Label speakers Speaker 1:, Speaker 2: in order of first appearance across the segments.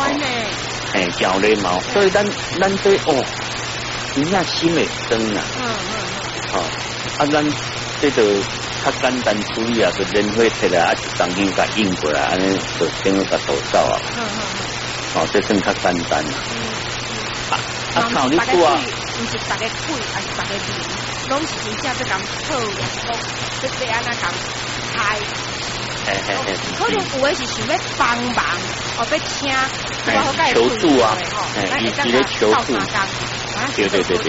Speaker 1: 弯呢，
Speaker 2: 脚礼貌，所以咱对哦，真正心会酸啊。咱这个较简单处理啊，就莲花摕来啊，一张巾甲印过来，安尼就等于甲涂走啊。这算较简单啦。靠你做啊，
Speaker 1: 唔是大家贵，还是大家面，拢是真正要讲好用，讲要安那讲开。可能有的是想要帮忙，要请
Speaker 2: 求助啊，伊咧求助，对，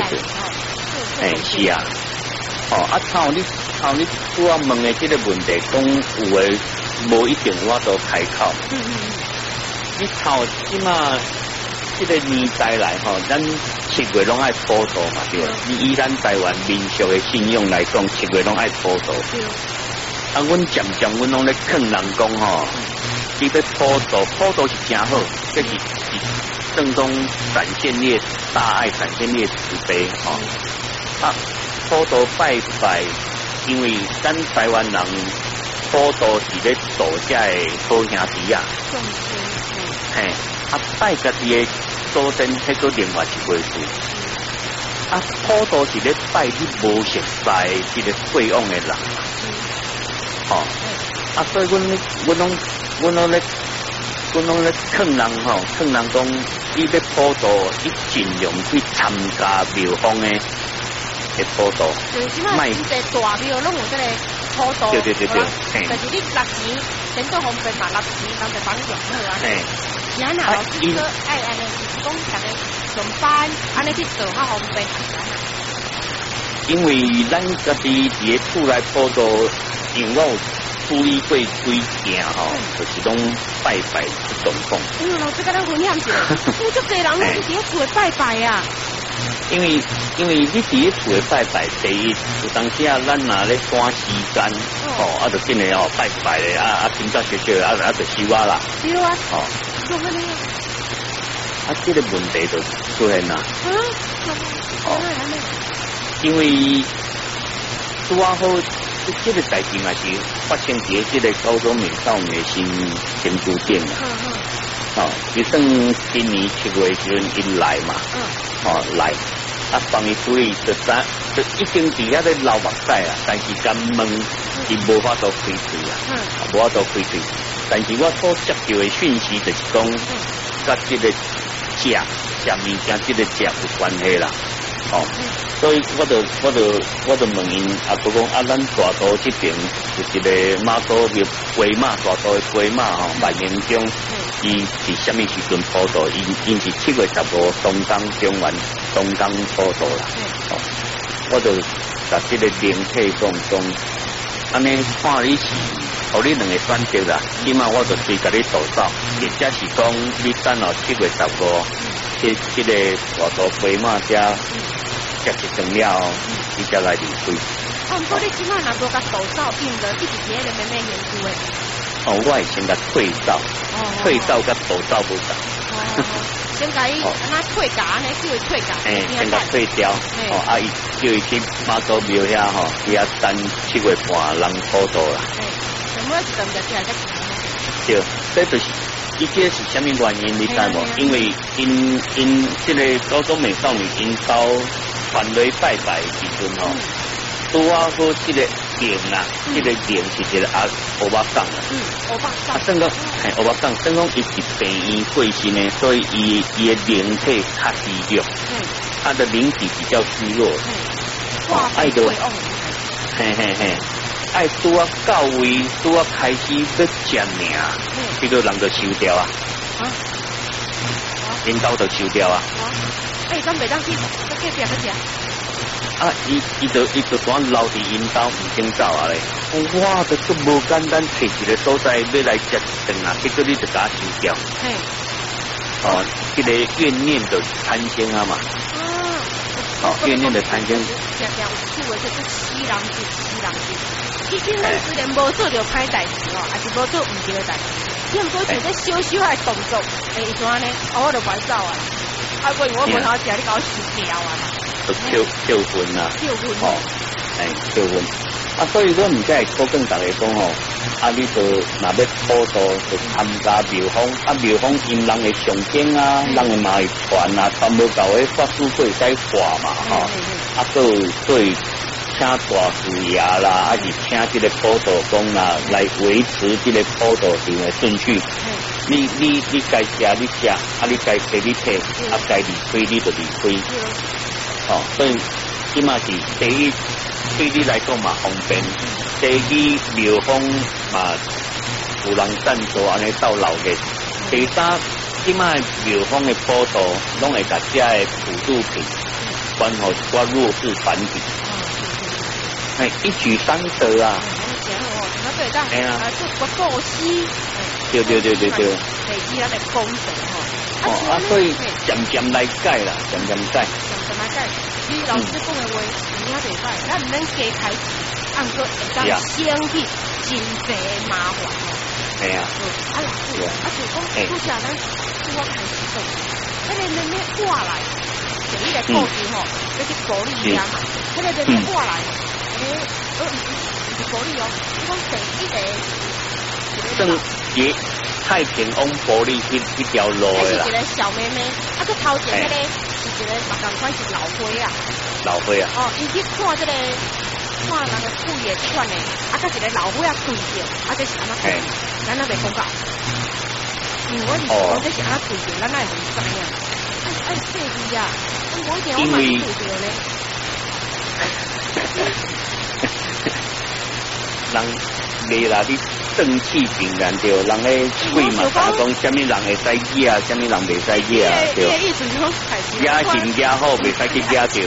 Speaker 2: 是啊，靠你拄啊问的这个问题，讲有诶无一定我都开口。你靠即嘛，这个年代来咱7月拢爱普渡嘛，对。你以咱台湾民俗的信用来讲，7月拢爱普渡。阮渐渐阮拢咧劝人讲你要普渡是真好，这是正宗展现你大爱，展现你慈悲普渡拜拜，因为咱台湾人普渡是咧度这好兄弟啊，拜家己的祖先，迄个另外一回事。普渡是咧拜你无熟识这个过往的人。所以阮拢咧劝人讲，你要普渡，你尽量去参加庙方的普渡。
Speaker 1: 就是即摆真侪大庙拢有这个普渡。
Speaker 2: 对。
Speaker 1: 但是你拿钱，先做方便嘛，拿钱当就帮你用好啊。是安那老师说爱安尼，就是讲大家上班安尼去做较方便。
Speaker 2: 因为咱家己伫咧厝内普渡，因为我有处理过几件就是拢拜拜这状况。
Speaker 1: 老师跟咱分享一下，有足侪人拢是伫咧厝拜拜啊。
Speaker 2: 因为你伫咧厝诶拜拜，第一有当时咱若咧赶时间，就紧诶拜拜咧，今朝小就收啦。
Speaker 1: 对啊。做安尼
Speaker 2: 这个问题就出现啦。因为拄好这个代志嘛是发生伫这个高中美少女的新书店啊。伊算今年7月时阵因来嘛。来。帮伊处理就已经伫遐咧流目屎啊，但是敢问伊无法度开嘴啊，无法度开嘴。但是我所接到的讯息就是讲，甲这个食物件这个食有关系啦。所以我就问因不讲咱大都这边有一个马祖庙龟马大都的龟马万年中，伊是什么时阵普渡？因是7月15东港中原东港普渡啦。我就甲这个灵体讲，安尼看你是，互你两个选择啦。起码我就随甲你渡走，或者是讲你等到7月15，这个大都龟马遮。食一顿了，你才来离开。
Speaker 1: 不过你即摆若无甲渡走，变得一直伫咧慢慢研究诶。
Speaker 2: 我会先甲退走，退走甲渡走不同。
Speaker 1: 先甲伊安那退假呢，叫伊退假。
Speaker 2: 先甲退掉。伊叫伊去马祖庙遐伊等7月半人普渡啦。
Speaker 1: 全部一顿就起来再
Speaker 2: 对，这就是。伊这是什么原因？你知无？因为因这个高中美少女因到团队拜拜的时阵拄好这个灵啊，这个灵是一个乌巴桑啊。
Speaker 1: 乌巴桑。
Speaker 2: 算讲乌巴桑，算讲伊是病院过身的，所以伊的灵体较虚弱，他的灵体比较虚弱。爱到，爱拄啊到位，拄啊开始要食命，迄个人就收掉啊。领导就收掉啊。
Speaker 1: 咱袂当去隔壁去食。
Speaker 2: 伊就单留伫引导唔肯走啊咧。哇，这都无简单，找一个所在要来食一顿啊，结果你就甲收掉。这个怨念就产生啊嘛。怨念的产生。
Speaker 1: 常常有趣的就是死人伊今咱虽然无做着歹代志还是无做唔对的代志，只不过做这小小的动作，伊怎呢？我就快走啊！我无好食，你甲我收掉啊！
Speaker 2: 就扣分啦。
Speaker 1: 扣分。
Speaker 2: 扣分。 所以我唔再可跟大家讲吼，你就若要普渡，就参加庙方，庙方因人的上经啊，人的嘛会传啊，传无够的法师会使画嘛，所以请大师爷啦，是请这个普渡公啦，来维持这个普渡场的顺序。你该吃你吃，你该摕你摕，该离开你就离开。所以起码是第一。对你来讲嘛方便，第二庙方嘛有人赞助安尼到老嘅。第三，即卖庙方的普渡，拢会甲遮的辅助品，关乎我弱势团体，一举三得啊！
Speaker 1: 哎呀，做个布施，
Speaker 2: 对，
Speaker 1: 累积咱的功德吼。
Speaker 2: 所以渐渐来改啦，渐渐改。
Speaker 1: 你老师讲的话，你袂歹，咱唔免加开始，按个会当省去真济麻烦哦。
Speaker 2: 系啊。
Speaker 1: 老师，就讲，拄下咱我开始做，迄个人咧挂来，就伊个布置吼，要去鼓励伊啊嘛。迄个人咧挂来，唔是鼓励哦，你讲第一个，
Speaker 2: 正也太平翁玻璃一条路的啦。
Speaker 1: 是一个小妹妹，个头前迄个。是一个嘛，共款是老灰啊，
Speaker 2: 老灰啊。
Speaker 1: 伊去看这个，看人个故意这款的，甲一个老灰啊对着，这是安怎对？咱那袂讲到。我是讲这是安怎对着，咱那会唔知影。细字啊，我一定我嘛对着咧。
Speaker 2: 人未啦，你正气平然对，人咧嘴嘛讲什么人会使记啊，什么人袂使记啊，对。
Speaker 1: 意思是讲，
Speaker 2: 压紧压好，袂使去压着。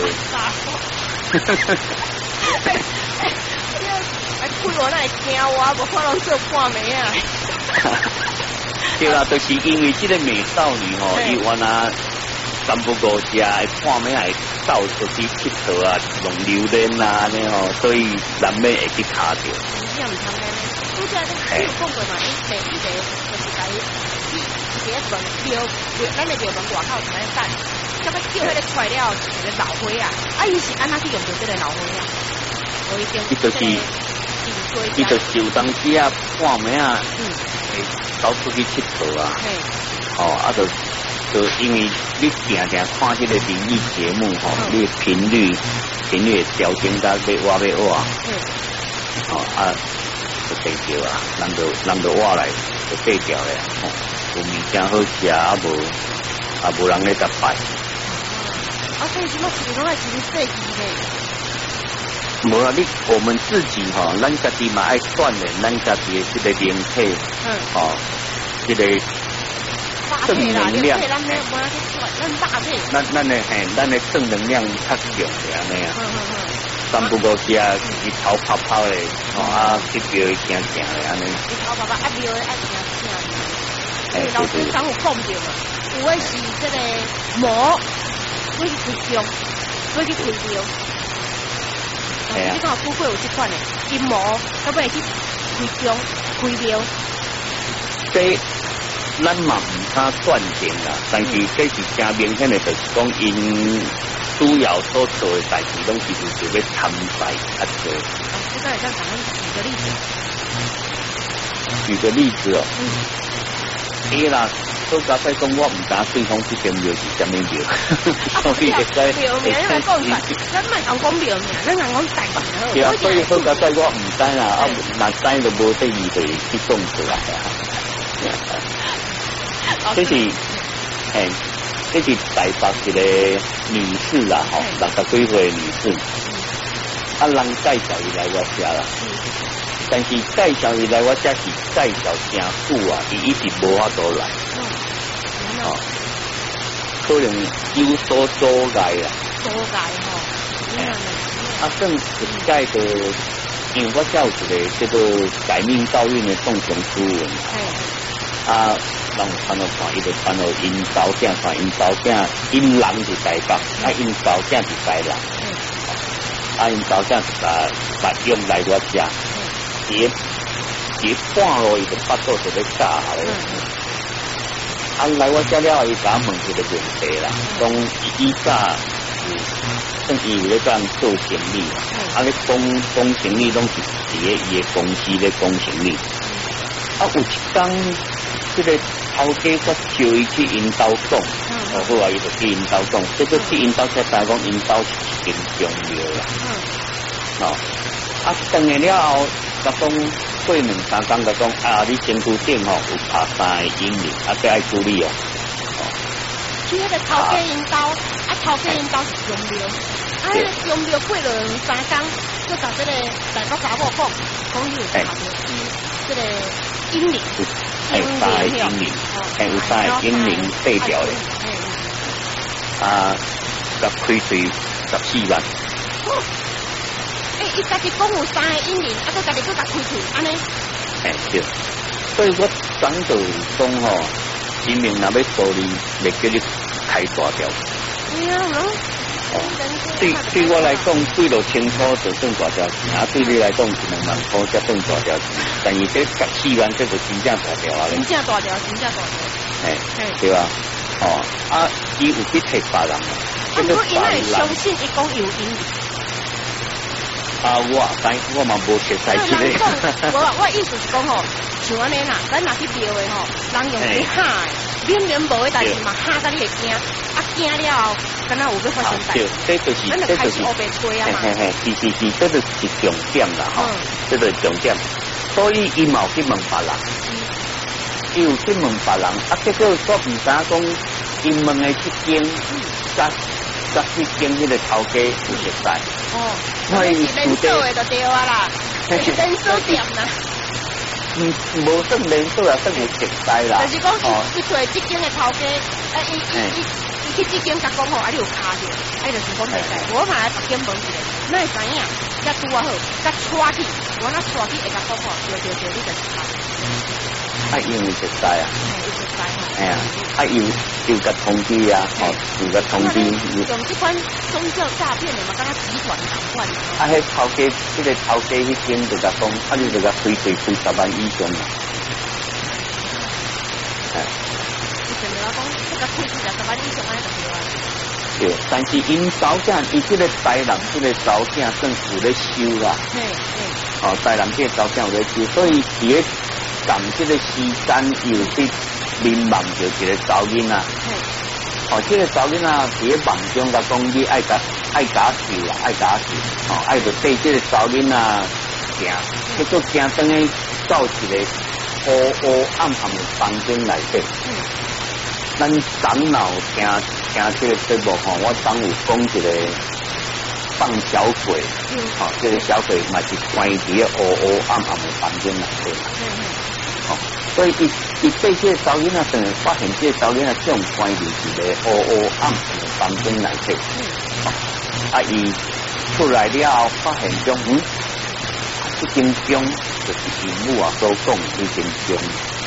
Speaker 1: 开我那会惊我，无可能做半暝啊。
Speaker 2: 对啦，就是因为这个美少女吼，伊原来三不五时啊，半暝还到出去佚佗啊，弄榴莲啊，呢吼，所以难免会去卡着。
Speaker 1: 你也唔通咧？拄则你有讲过嘛？你每一个就是在一个门标，咱的庙门外口才等，咁要叫迄个材料一个老花啊，伊是安怎去用到这个老花啊？我已经
Speaker 2: 伊就就当时啊，半暝啊，会走出去佚佗啊，就因为你定看这个灵异节目吼，你频率会调整到要挖，就地掉啊，人就挖来就地掉咧，有物件好食，无人咧甲拜。
Speaker 1: 所以什么事拢爱真细致咧。
Speaker 2: 无啊，我们自己咱家己嘛爱锻炼咱家己的这个灵体，这个正能量。咱的正能量较强的安尼啊。三不五时啊，日头泡泡的，去庙行行的安尼。
Speaker 1: 日头泡泡，庙爱行。老师刚有讲到嘛，有的是这个魔，会去开张，会去开庙。你看富贵有这款的阴谋，要不然去开张开庙。
Speaker 2: 这咱嘛唔敢断定啦，但是这是真明显的，就是讲因主要所做的代志，拢其实就要参赛较多。
Speaker 1: 现在像咱们
Speaker 2: 举个例子哦。啦。都甲再讲，我唔知对方这间庙是什么庙，所以会使。
Speaker 1: 庙名咱讲出来，咱莫讲庙名，咱讲代志好。
Speaker 2: 对啊，所以好甲再我唔知啦，若知就无得意地去讲出来啊。这是，这是台北一个女士啦，吼，60几岁的女士，人介绍伊来我家啦。但是介绍伊来我家是介绍真久啊，伊一直无法度来。可能有所阻碍啊。
Speaker 1: 阻碍吼。
Speaker 2: 算一届的，因为我有一个叫做改命造运的送行书文。人传到看，伊就传到因早囝，传因早囝，因人是台北，因早囝是台南。因早囝是用来我家。伊半路伊就巴肚就要炸了。来我家了，伊甲我问一个问题啦，讲伊早算伊有咧干做生意嘛，啊咧讲生意拢是伫咧伊的公司咧讲生意。啊，有一天，这个头家搁招伊去因兜讲，好啊，伊就去因兜讲，这个去因兜才知讲因兜是一间宗庙啦。啊，等下了后，甲讲过2-3天，甲讲啊，你前途顶吼有拍3个阴灵，啊，这爱处理哦。
Speaker 1: 去那个头家因兜，啊，头家因兜是宗庙，啊，宗庙过了2-3天，就甲这个大伯查某讲你有拍到这个阴灵，
Speaker 2: 有3个阴灵，有3个阴灵代表的，啊，甲开税14万。
Speaker 1: 伊家己讲有3个阴灵，啊，佮家己佮甲开除，安尼。
Speaker 2: 对，所以我讲到讲吼，神明若要处理，袂叫你开大条。对我来讲，几落千块就算大条钱，啊，对你来讲1-2万块才算大条钱，但是这14万这就真正大条啊！
Speaker 1: 真正大条，真正大条。
Speaker 2: 对吧？啊，伊有去替别人，
Speaker 1: 这个别人相信伊讲有阴灵。
Speaker 2: 啊，我嘛无熟悉这个。
Speaker 1: 我意思是讲吼，像安尼啦，咱若去庙的吼，人用去喊的，明明无的代志嘛，喊甲你会惊，啊惊了后，敢若有要发生代志，咱就开始黑白吹啊嘛。
Speaker 2: 是，这就是重点啦吼，这就是重点。所以伊嘛有去问别人，伊有去问别人，啊，结果我唔知讲，伊问的这间，甲去间迄个头家有熟悉。
Speaker 1: 那是连锁的就对啊啦，连锁店啦。
Speaker 2: 无算连锁啊，算有熟悉啦。
Speaker 1: 就是讲，去找这间的头家，伊去这间甲讲吼，啊你有卡着，啊伊就是讲袂使，我嘛来别间问一下，哪会知影？甲拄啊好，甲带去，我那带去会甲讲吼，对，你就是卡。
Speaker 2: 啊，因为熟悉啊。有甲通知啊，有甲通知。
Speaker 1: 用这款宗教诈骗的嘛，敢若集团同款。
Speaker 2: 啊，迄头家，这个头家迄间就甲讲，啊，你就甲开税开10万以上啦。
Speaker 1: 以前就讲，这个开税10万以上，安尼就对啊。
Speaker 2: 对，但是因查囝，伊这个台人这个查囝算有咧收啦。台人这个查囝有咧收，所以伫咧赶这个时间又去。民望就一个查囡仔，这个查囡仔伫咧梦中甲讲，你爱甲受啦，爱甲受，爱就对这个查囡仔行，结果行转去到一个黑暗暗的房间内底。咱长老听这个节目吼，我当有讲一个放小鬼，这个小鬼嘛是关伫咧黑暗暗的房间内底。所以伊对这个查囡仔等于发现这个查囡仔这种关系是个黑暗的房间内底。啊，伊出来了后发现讲，这间中就是因母啊所讲这间中。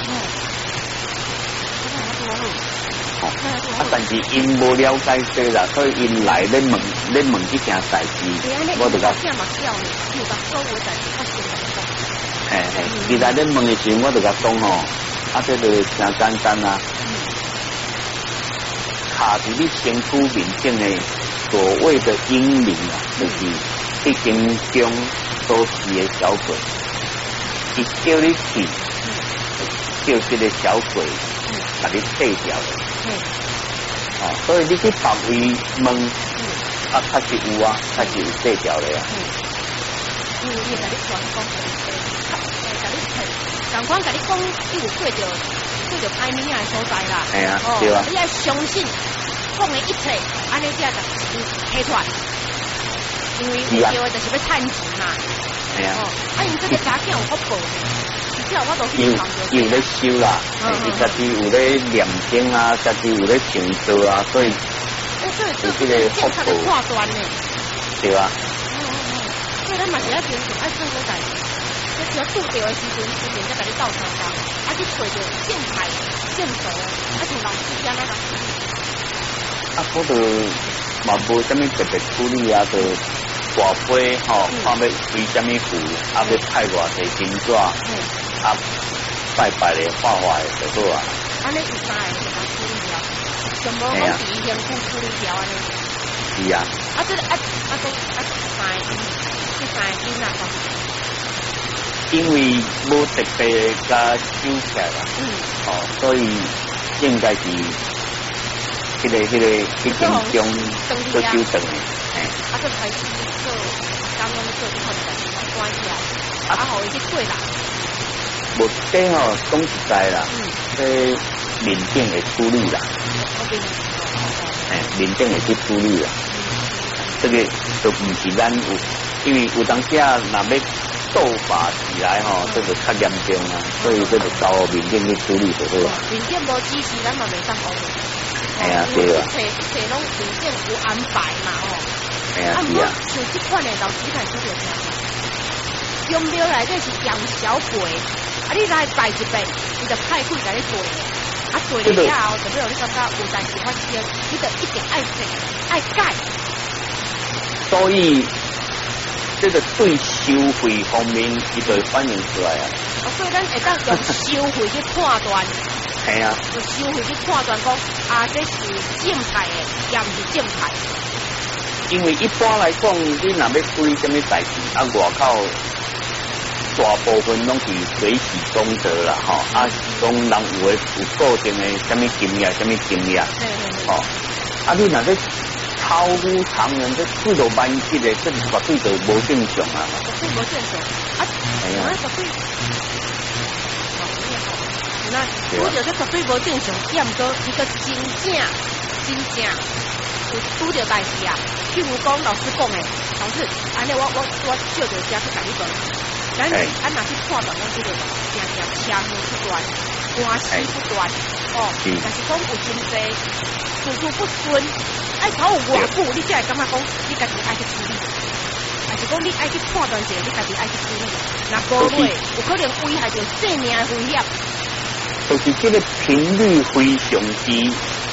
Speaker 2: 但是因无了解这啦，所以因来咧问这件代志，我就甲。伊来咧问的时候，我就甲讲吼，这个真简单啊，卡伫你身躯面顶的所谓的阴灵啊，就是这间中所是的小鬼，伊叫你去，叫这个小鬼把你退掉的。所以你去别位问，确实有啊，确实有退掉的啊。共款甲你讲，伊有过着歹物仔所在啦。对啊。你要相信讲的一切，安尼才甲提出来。因为你叫的就是要趁钱嘛。因这个查囝有福报的，只要我都去帮着。有咧修啦，伊家己有咧念经啊，家己有咧行道啊，所以有这个福报。化端呢。对啊。所以咱嘛是要平常爱做好代志。只要拄到的时阵，才甲你斗相共，去找着正派、正道，像老师安那个处理。我就嘛无啥物特别处理啊，就大杯看要为啥物符，要派偌济金纸，拜拜的、画画的就好啊。安尼有3个就甲处理掉，全部拢第一天处理掉安尼。 是啊。
Speaker 1: 这个三囡仔
Speaker 2: 因为无特别甲收起来啦，所以应该是迄个去经中做修正的，
Speaker 1: 就开始做刚刚做这款代志，关起来，互伊去过啦。
Speaker 2: 无这吼讲实在啦，这缅甸会处理啦，缅甸会去处理啦，这个都不是咱有，因为有当时啊，若要斗法起来吼，这个较严重啊，所以这个交缅甸去处理就好啦。
Speaker 1: 缅甸无支持，咱嘛袂当好。
Speaker 2: 系啊，对啊。
Speaker 1: 摕拢缅甸有安排嘛吼。
Speaker 2: 系啊，是啊。
Speaker 1: 像这款的老师看出着宗庙内底是养小鬼，你来拜一拜，伊就派鬼甲你做的，做了后，就要你感觉有代志发生，你就一定爱做爱改。
Speaker 2: 所以这个对收费方面，伊就会反映出来啊。
Speaker 1: 所以咱会当用收费去判断。
Speaker 2: 系啊。
Speaker 1: 用收费去判断讲，这是正派的，也唔是正派。
Speaker 2: 因为一般来讲，你若要处理什么代志，外口大部分拢是随喜功德啦，讲人有固定的什么经验，什么经验，你若要超乎常人，这几落万级的，这绝对就无正常啊！
Speaker 1: 绝对无正常
Speaker 2: 系啊，
Speaker 1: 绝对。那拄着这绝对无正常，也毋过一个真正有拄着代志啊。譬如讲老师讲的，老师，安尼我照着遮去甲你问。咱若去判断，咱这个常常车祸不断，官司不断，但是讲有真济处处不顺，爱吵有偌久，你才会感觉讲你家己爱去处理，还是讲你爱去判断者，你家己爱去处理，若无话，有可能危害着性命危险。
Speaker 2: 就是这个频率非常低，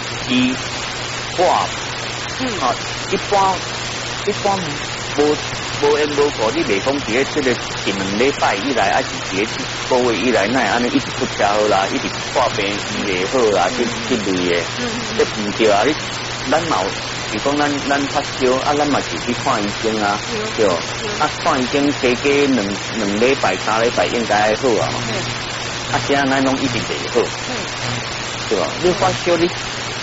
Speaker 2: 一般无缘无故，你袂讲伫个这个一两礼拜以来，还是伫个一个月以来，那安尼一直不调好啦，一直破病医袂好啦，这类的，这唔对啊！咱嘛有，比如讲咱发烧，咱嘛是去看医生啊，对，看医生加两礼拜、3礼拜应该好啊，现在咱拢一直袂好，对吧？你发烧你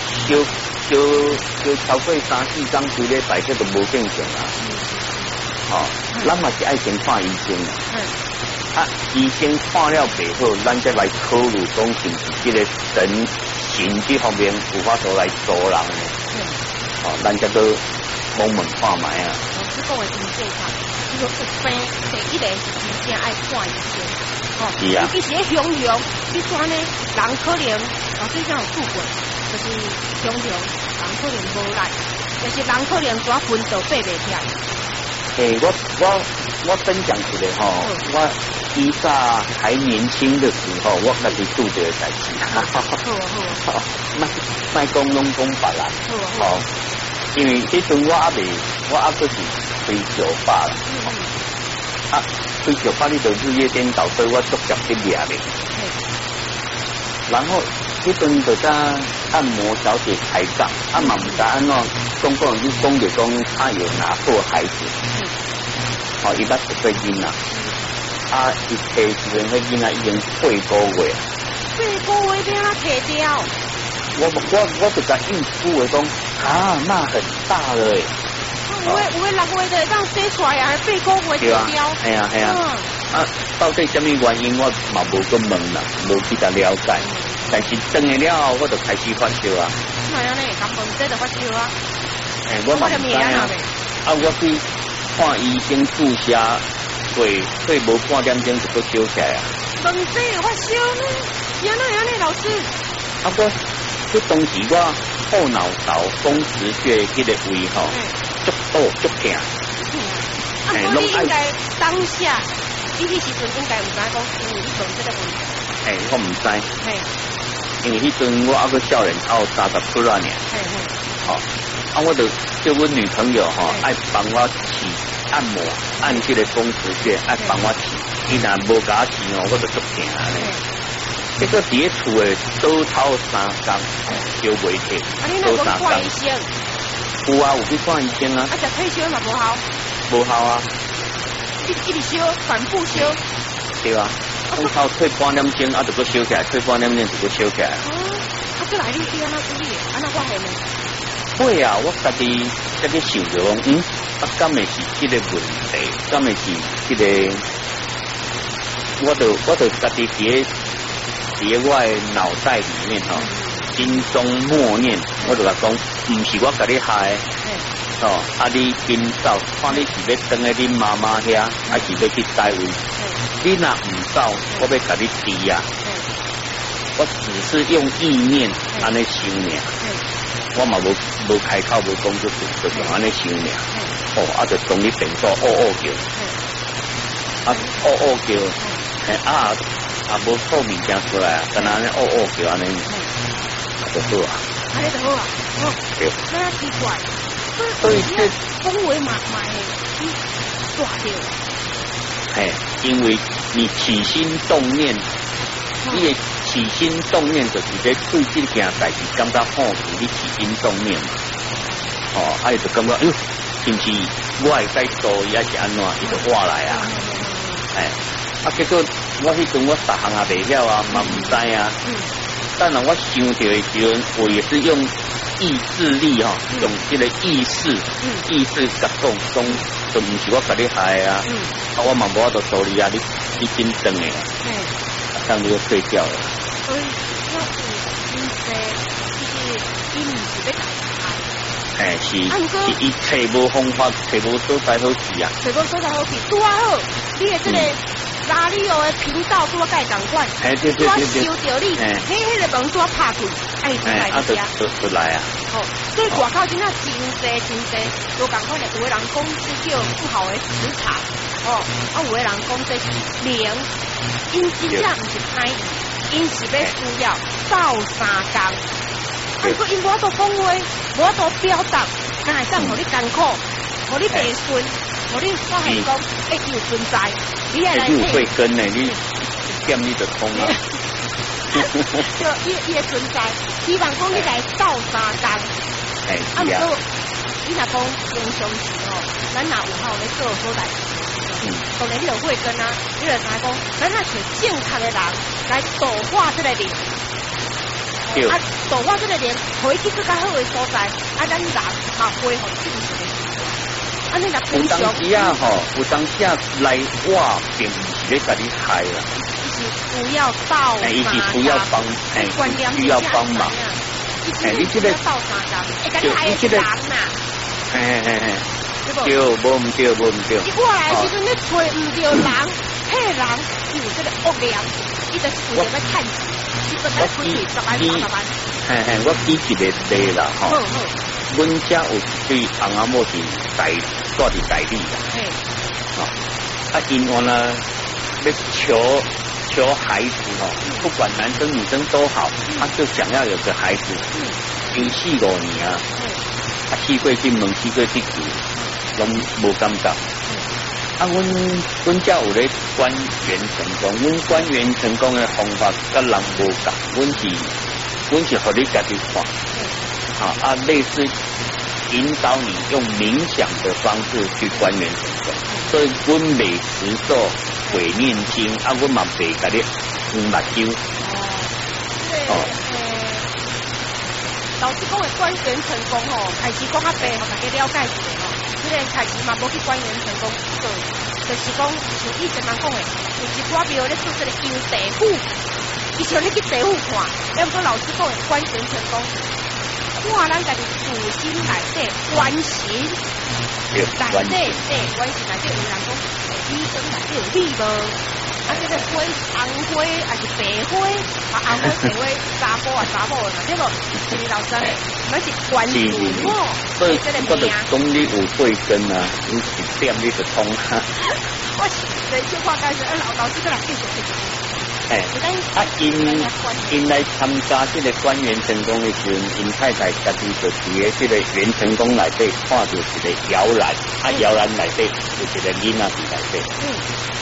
Speaker 2: 烧超过3、4天、2礼拜，这都无正常啊。咱嘛是爱先看医生医生看了袂好，咱再来考虑讲是不是这个神这方面有法度来助人的，咱才都蒙问看卖啊。
Speaker 1: 老师讲的真正确，如果有病，第一个是真正爱看医生，
Speaker 2: 是啊。
Speaker 1: 尤其是咧乡乡，你看呢，人可能老师讲有拄过，就是乡乡人可能无来，就是人可能抓分道爬袂起来。
Speaker 2: 我分享一个我以前还年轻的时候，我家己拄着代志，卖讲拢讲别人，因为迄阵我还佫是开酒吧啦，开酒吧你就日夜颠倒，所以我足脚去掠咧。然后迄阵就甲按摩小姐开杠，嘛唔知安怎，你讲着讲他有拿过孩子。伊捌10岁囡仔，伊摕时阵，迄囡仔已经8个月。
Speaker 1: 8个月被他摕掉。
Speaker 2: 我就甲应付的讲，那很大了诶。
Speaker 1: 有的6个月就当生出来啊，8个月摕掉。系
Speaker 2: 啊，到底什么原因我嘛无去问啦，无去甲了解。但是等下了后，我就开始发烧啊。
Speaker 1: 哪样呢？咁问这就发烧啊？
Speaker 2: 我嘛唔知啊。我去看医生注射，对无半点钟就搁烧起来啊。
Speaker 1: 问这发烧呢？安尼老师。
Speaker 2: 这当时我后脑勺风池穴迄个位足足痛。
Speaker 1: 你应该当下，你迄时阵应该唔知讲，因为你问这个问题。
Speaker 2: 我唔知。因为迄阵我佫少年，有30出啦呢。我就叫阮女朋友爱帮我起按摩，按这个风池穴，爱帮我起。伊若无甲我起我就足痛咧。结果伫咧厝诶倒头3天，烧袂起，
Speaker 1: 倒3天。
Speaker 2: 有啊，有去看医生啊。
Speaker 1: 啊，食退烧嘛无效。
Speaker 2: 无效啊。
Speaker 1: 一直烧，反复烧。
Speaker 2: 对啊。我靠，退半点钟，啊，就搁烧起来；退半点钟就搁烧起来。
Speaker 1: 哦，啊，过来你安怎处理？安怎我系呢？
Speaker 2: 会啊，我家己在去想着讲，啊，敢会是这个问题？敢会是这个？我就家己伫我的脑袋里面吼，心中默念，我就甲讲，唔是我甲你害的，哦，啊你今走，看你是要等喺恁妈妈遐，还是要去台位？你若唔走，我要甲你治啊！我只是用意念安尼想尔，我嘛无开口无讲出去，就用安尼想尔。哦，啊就当你电话叫，啊叫，啊无透物件出来啊，干那安尼叫安尼，就好啊。
Speaker 1: 安尼就好啊，
Speaker 2: 对。
Speaker 1: 那奇怪，
Speaker 2: 所以这
Speaker 1: 讲话嘛会大掉。
Speaker 2: 哎，因为你起心动念，你的起心动念就是在对这件代志感觉好奇，你起心动念嘛，哦，啊伊就感觉，哎呦，是不是我会使做，也是安怎，伊就话来啊，哎，啊结果我迄阵我啥行也袂晓啊，嘛唔知啊，但是我想到的时阵，我也是用意志力哈，用这个意识甲讲。就唔是我甲你害啊，啊我嘛无法度处理啊，你紧张诶，当你就睡觉了。
Speaker 1: 所以我是就是伊唔是要甲你害，
Speaker 2: 是伊找无方法，找无所在好去啊，
Speaker 1: 找无所在好去，拄啊好，你的这个拉里奥的频道拄啊甲伊同款，拄啊收着你，迄个门拄啊拍开，啊伊就来你啊，
Speaker 2: 就来啊。
Speaker 1: 哦，所以外口真正真济，都共款的，有的人讲这叫不好的磁场，哦，啊有的人讲这是灵，因真正唔是歹意，因是要需要斗三工，啊，如果因无法度讲话，无法度表达，那会当互你艰苦，互你袂顺，互你发现讲，有存在，你也来。
Speaker 2: 有慧根呢，你点你就通啊。
Speaker 1: 就伊的存在，希望讲你来斗三工。啊，毋过你若讲平常时吼，咱若有好咧做所代志，当然你就慧根啊，你就知讲，咱若找正确的人来度化这个灵，啊，度化这个灵，互伊去更较好的所在，啊，咱人嘛恢复正常的时阵。啊，你若平常
Speaker 2: 有当时吼，有当时来我并唔是咧甲你害啦。
Speaker 1: 不要倒
Speaker 2: 一起不要帮，需要帮忙。你这个
Speaker 1: 倒三工，你这个人呐，
Speaker 2: 对，无唔对。
Speaker 1: 一过来时阵，你找唔到人，迄人有这个恶念，伊就负责要趁钱，伊本来开10万、30万。
Speaker 2: 我举一个例啦，吼，阮家有一对翁仔某是住伫台里啦，啊，因为呢要求孩子哦，不管男生女生都好，他就想要有个孩子，有4、5年啊，啊4岁进门4岁去求，拢无感觉。啊，阮家有咧观缘成功，阮观缘成功的方法甲人无共，阮是互你家己看，啊类似引导你用冥想的方式去观缘成功，所以阮每时做鬼念经，啊，阮嘛袂甲你目睭。
Speaker 1: 老师讲的观缘成功吼，开始讲较白，互大家了解一下吼。虽然开始嘛无去观缘成功，就是讲像以前人讲的，有一寡庙咧做这个游地府，伊像你去地府看，要不过老师讲的观缘成功，看咱家己自心内底观心，内底观心内底有人讲，医生内底有理无？啊，这个花红花还是白花？啊，红花白花，查甫啊查某的嘛，对不？是老师，那是观心哦。
Speaker 2: 所以这个名啊，讲你有慧根啊，你一点你就通啊。
Speaker 1: 我人就话开始，老师过来继续。
Speaker 2: 因来参加这个观缘成功的时候，因太太家己就伫这个缘成功内底看到一个摇篮，啊摇篮内底有一个囡仔伫内底。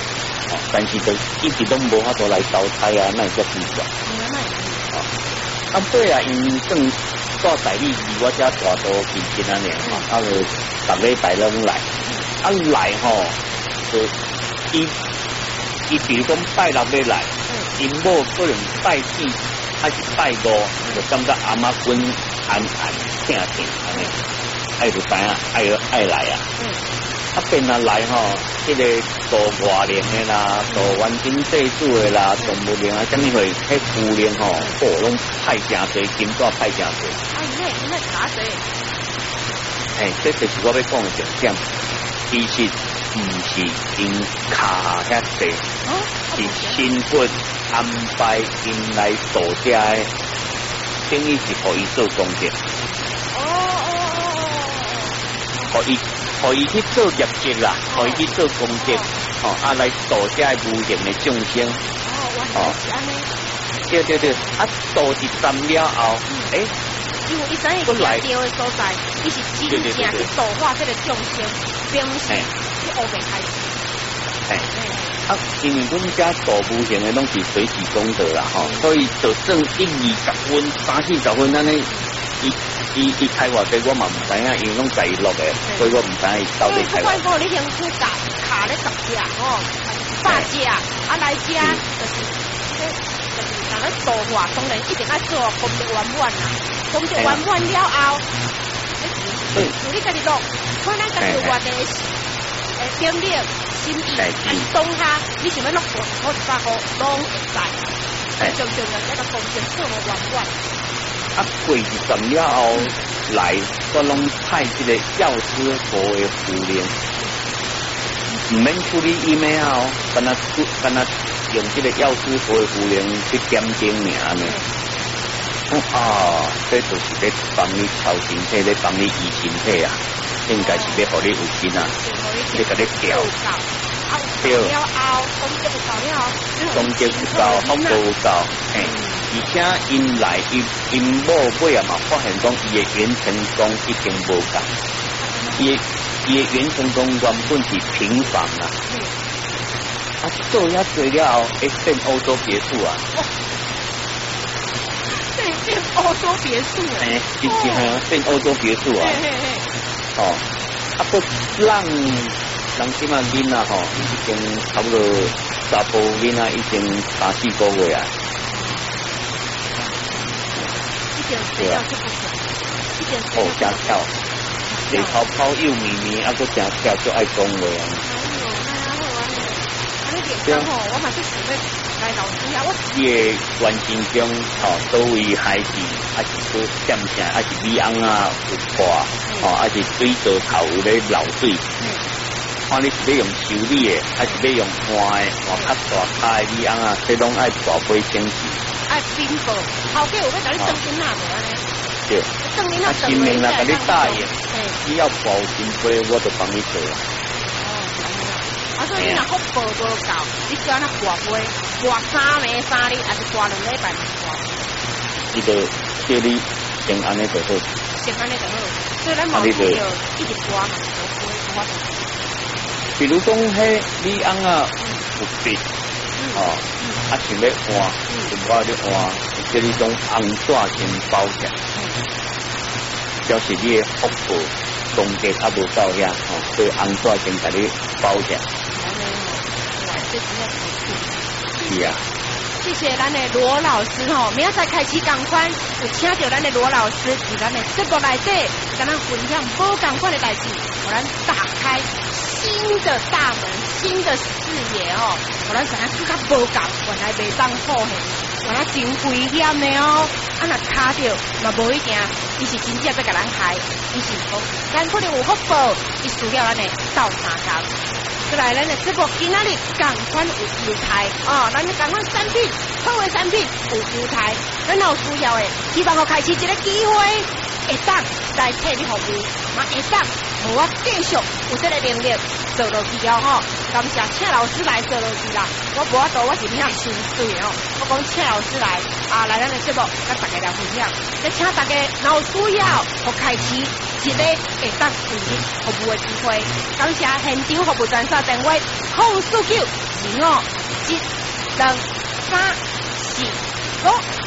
Speaker 2: 但是就一直都无法度来投胎啊，那叫奇怪。 啊对啊，因算住台里离我遮大都近近啊呢，啊就逐礼拜拢来，啊来吼，就伊比如讲拜六要来，因某可能拜四还是拜五，就感觉阿妈滚安疼安尼，爱就知影爱来啊。啊变啊来吼，迄个做外联的啦，做环境制度的啦，动物联啊，啥物会，迄妇联吼，拢派诚侪，金纸派诚侪。
Speaker 1: 啊，因为查侪。
Speaker 2: 这就是我要讲的重点。其实唔是因卡遐济，是身份安排因来度假的，等于是互伊做功德。互伊去做业绩啦，互伊去做功德，来度遮无形的众生。对，啊，度一站了后，
Speaker 1: 因为伊知影来对的所在，伊是真正去度化这个众生，并不是去乌白开始。
Speaker 2: 因为阮遮度无形的拢是随喜功德啦，所以就算1、20分、30、40分安尼。伊开偌济，我嘛唔知影，因为拢在伊落的，所以我唔知影伊到底开偌济。
Speaker 1: 不管你兴趣卡咧10只100只，来遮就是人咧度化，当然一定爱做功德圆满啦，功德圆满了后，就你家己落，看咱家己活的经历、心意，还是当下你想要落好100块，拢会使。最重要一个功德做圆满。
Speaker 2: 过20了后来，我拢派这个药师佛的符联，唔免处理 email， 干那用这个药师佛的符联去点睛名呢。这就是在帮你调身体，在帮你医身体啊，应该是要互你有心啊，你甲你调。对。功德有够，福报有够，而且因来因某尾啊嘛，发现讲伊的元成功已经无够，伊的元成功原本是平房啊，做遐做了后会变欧洲别墅啊，
Speaker 1: 变欧洲别墅啊，
Speaker 2: 变欧洲别墅啊，不让即马囡仔吼，已经差不多查甫囡仔已经3、4个月啊。对啊，真巧，地头跑又绵绵，还佫真巧，就爱讲话啊。
Speaker 1: 对啊，我嘛是想要来老师啊，
Speaker 2: 伊的原生中所谓孩子，还是佫点啥，还是米翁啊有破，还是水槽头有咧漏水。看你是要用修理的，还是要用换的，较大开的米翁啊，这拢爱大杯清洗。
Speaker 1: 爱冰薄，后壁有要甲你装金仔无安尼？
Speaker 2: 对，新明啦，甲你答应，只要保金杯，我就帮你做啦。
Speaker 1: 所以你若福报无够，你叫那挂杯，挂3暝3日，还是挂2礼拜挂？
Speaker 2: 伊就叫你先安尼就好。
Speaker 1: 先安尼就好，所以咱冇需要一直挂嘛，挂。
Speaker 2: 比如讲，迄米翁啊有病。想要换，就我咧换，叫你种红纸先包起来，表示你的福报功德还无到遐，所以红纸先甲你包起来。是啊。
Speaker 1: 谢谢咱的罗老师明仔载开始同款，有请到咱的罗老师伫咱的节目内底，跟咱分享无同款的代志，互咱打开新的大门、新的视野互咱知影更加无共，原来袂当好嘿，原来真危险的若卡着嘛无一定，伊是真正要甲咱害，伊是讲咱可能有福报，伊需要咱的斗相共。再来，咱的节目今仔日同款有优待咱的同款产品，好的产品有优待，咱有需要的，希望我开始一个机会，会当来替你服务，嘛会当互我继续有这个能力做落去感谢请老师来做落去啦，我无法度，我是遐心碎我讲请老师来来咱的节目，甲大家来分享，再请大家若有需要，我开始一个会当为你服务的机会，感谢现场服务专线电话：04925723245。